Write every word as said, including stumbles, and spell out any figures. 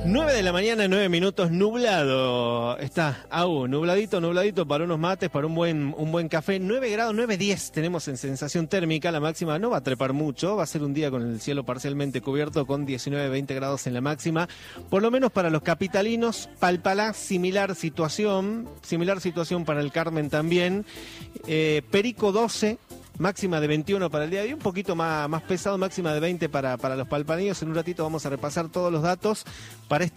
nueve de la mañana, nueve minutos, nublado. Está, aún, nubladito, nubladito para unos mates, para un buen un buen café. nueve grados, nueve diez tenemos en sensación térmica. La máxima no va a trepar mucho. Va a ser un día con el cielo parcialmente cubierto con diecinueve, veinte grados en la máxima. Por lo menos para los capitalinos, Palpalá, similar situación. Similar situación para el Carmen también. Eh, Perico doce. Máxima de veintiuno para el día de hoy, un poquito más, más pesado, máxima de veinte para, para los palpaninos. En un ratito vamos a repasar todos los datos para este